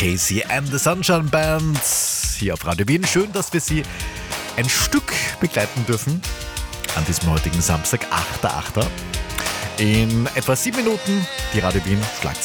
Casey and the Sunshine Band hier auf Radio Wien. Schön, dass wir Sie ein Stück begleiten dürfen an diesem heutigen Samstag, 8.8. In etwa 7 Minuten die Radio Wien Schlagzeilen.